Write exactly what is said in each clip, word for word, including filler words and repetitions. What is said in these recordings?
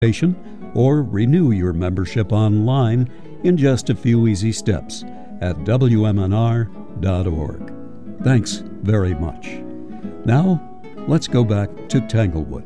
or renew your membership online in just a few easy steps at W M N R dot org. Thanks very much. Now, let's go back to Tanglewood.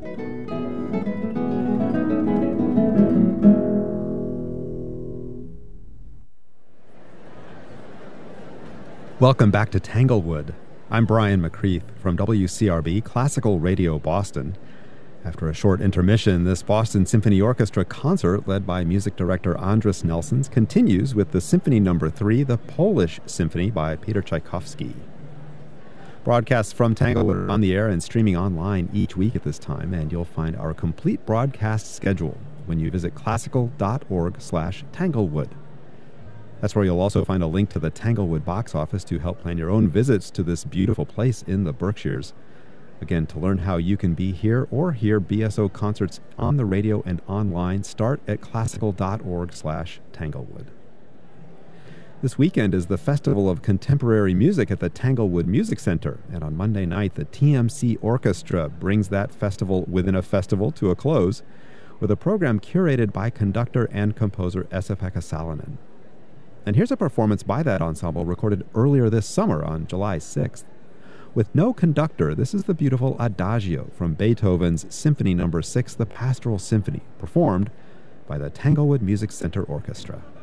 Welcome back to Tanglewood. I'm Brian McCreath from W C R B Classical Radio Boston. After a short intermission, this Boston Symphony Orchestra concert, led by music director Andris Nelsons, continues with the Symphony Number three, the Polish Symphony by Peter Tchaikovsky. Broadcasts from Tanglewood are on the air and streaming online each week at this time, and you'll find our complete broadcast schedule when you visit classical dot org slash Tanglewood. That's where you'll also find a link to the Tanglewood box office to help plan your own visits to this beautiful place in the Berkshires. Again, to learn how you can be here or hear B S O concerts on the radio and online, start at classical dot org slash Tanglewood. This weekend is the Festival of Contemporary Music at the Tanglewood Music Center, and on Monday night, the T M C Orchestra brings that festival within a festival to a close with a program curated by conductor and composer Esa-Pekka Salonen. And here's a performance by that ensemble recorded earlier this summer on July sixth. With no conductor, this is the beautiful Adagio from Beethoven's Symphony Number six, the Pastoral Symphony, performed by the Tanglewood Music Center Orchestra.